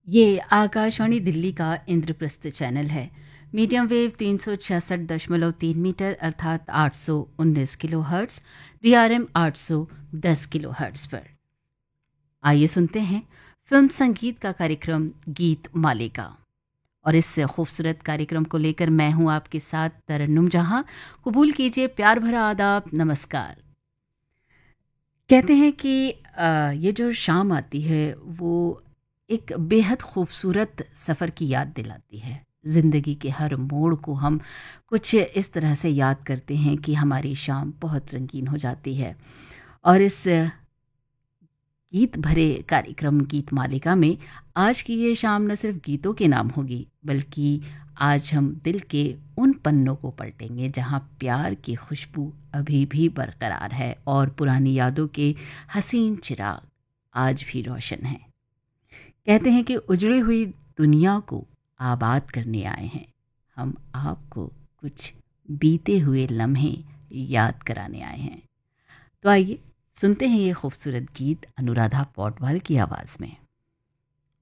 ये आकाशवाणी दिल्ली का इंद्रप्रस्थ चैनल है। मीडियम वेव 366.3 मीटर अर्थात 819 kilo hertz, DRM 810 kilo hertz पर। आइए सुनते हैं फिल्म संगीत का कार्यक्रम गीत मालिका। और इस खूबसूरत कार्यक्रम को लेकर मैं हूं आपके साथ तरन्नुम जहां। कबूल कीजिए प्यार भरा आदाब, नमस्कार। कहते हैं कि ये जो शाम आती है वो एक बेहद खूबसूरत सफ़र की याद दिलाती है। ज़िंदगी के हर मोड़ को हम कुछ इस तरह से याद करते हैं कि हमारी शाम बहुत रंगीन हो जाती है। और इस गीत भरे कार्यक्रम गीत मालिका में आज की ये शाम न सिर्फ गीतों के नाम होगी, बल्कि आज हम दिल के उन पन्नों को पलटेंगे जहाँ प्यार की खुशबू अभी भी बरकरार है और पुरानी यादों के हसीन चिराग आज भी रोशन हैं। कहते हैं कि उजड़ी हुई दुनिया को आबाद करने आए हैं हम, आपको कुछ बीते हुए लम्हे याद कराने आए हैं। तो आइए सुनते हैं ये खूबसूरत गीत अनुराधा पौडवाल की आवाज़ में।